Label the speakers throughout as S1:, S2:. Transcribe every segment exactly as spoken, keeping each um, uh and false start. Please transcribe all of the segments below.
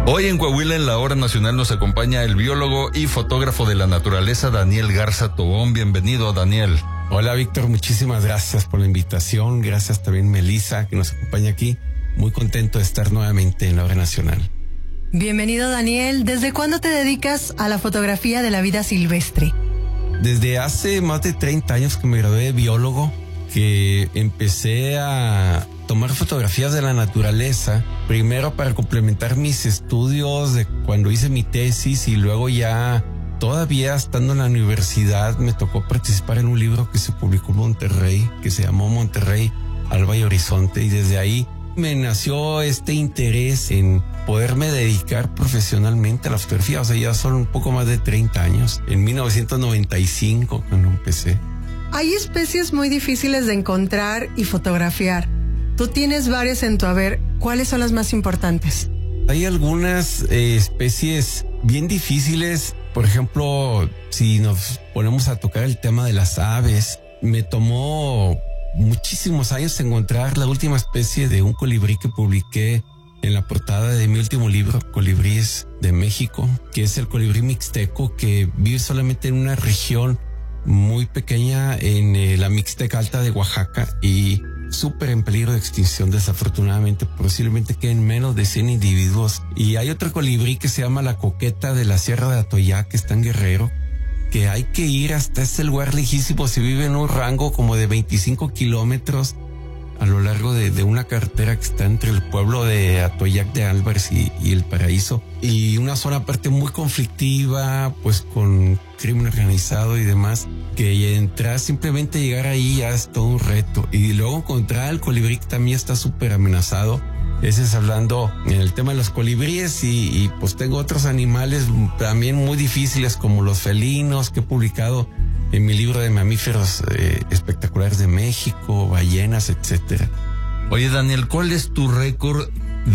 S1: Hoy en Coahuila, en la Hora Nacional, nos acompaña el biólogo y fotógrafo de la naturaleza, Daniel Garza Tobón. Bienvenido, Daniel.
S2: Hola, Víctor, muchísimas gracias por la invitación. Gracias también, Melissa, que nos acompaña aquí. Muy contento de estar nuevamente en la Hora Nacional.
S3: Bienvenido, Daniel. ¿Desde cuándo te dedicas a la fotografía de la vida silvestre?
S2: Desde hace más de treinta años que me gradué de biólogo, que empecé a tomar fotografías de la naturaleza, primero para complementar mis estudios de cuando hice mi tesis, y luego ya todavía estando en la universidad me tocó participar en un libro que se publicó en Monterrey, que se llamó Monterrey, Alba y Horizonte, y desde ahí me nació este interés en poderme dedicar profesionalmente a la fotografía. O sea, ya son un poco más de treinta años, en mil novecientos noventa y cinco cuando empecé.
S3: Hay especies muy difíciles de encontrar y fotografiar. Tú tienes varias en tu haber. ¿Cuáles son las más importantes?
S2: Hay algunas eh, especies bien difíciles. Por ejemplo, si nos ponemos a tocar el tema de las aves, me tomó muchísimos años encontrar la última especie de un colibrí que publiqué en la portada de mi último libro, Colibríes de México, que es el colibrí mixteco, que vive solamente en una región muy pequeña en eh, la Mixteca Alta de Oaxaca y súper en peligro de extinción, desafortunadamente. Posiblemente queden menos de cien individuos. Y hay otro colibrí que se llama la coqueta de la Sierra de Atoyac, que está en Guerrero, que hay que ir hasta ese lugar lejísimo. Se vive en un rango como de veinticinco kilómetros a lo largo de, de una carretera que está entre el pueblo de Atoyac de Álvarez y, y El Paraíso, y una zona aparte muy conflictiva, pues con crimen organizado y demás, que entrar, simplemente llegar ahí ya es todo un reto. Y luego encontrar el colibrí, que también está súper amenazado. Ese es hablando en el tema de los colibríes, y, y pues tengo otros animales también muy difíciles como los felinos, que he publicado en mi libro de mamíferos eh, espectaculares de México, ballenas, etcétera.
S1: Oye, Daniel, ¿cuál es tu récord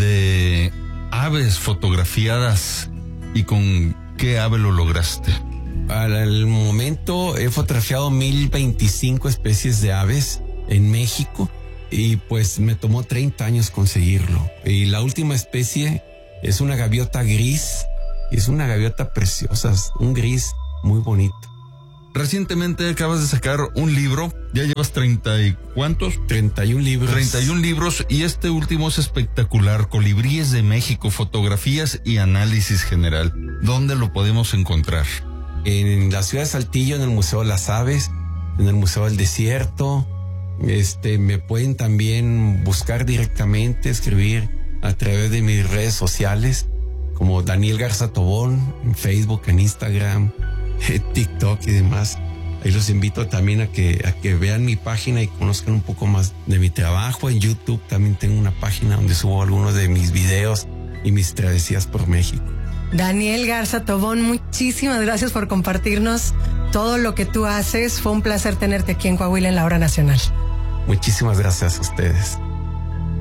S1: de aves fotografiadas y con qué ave lo lograste?
S2: Al momento he fotografiado mil veinticinco especies de aves en México, y pues me tomó treinta años conseguirlo. Y la última especie es una gaviota gris, es una gaviota preciosa, un gris muy bonito.
S1: Recientemente acabas de sacar un libro, ya llevas treinta y cuántos?
S2: treinta y un libros.
S1: treinta y un libros, y este último es espectacular, Colibríes de México, fotografías y análisis general. ¿Dónde lo podemos encontrar?
S2: En la ciudad de Saltillo, en el Museo de las Aves, en el Museo del Desierto. Este, me pueden también buscar directamente, escribir a través de mis redes sociales, como Daniel Garza Tobón, en Facebook, en Instagram, TikTok y demás. Ahí los invito también a que, a que vean mi página y conozcan un poco más de mi trabajo. En YouTube también tengo una página donde subo algunos de mis videos y mis travesías por México.
S3: Daniel Garza Tobón, muchísimas gracias por compartirnos todo lo que tú haces. Fue un placer tenerte aquí en Coahuila, en la Hora Nacional.
S2: Muchísimas gracias a ustedes.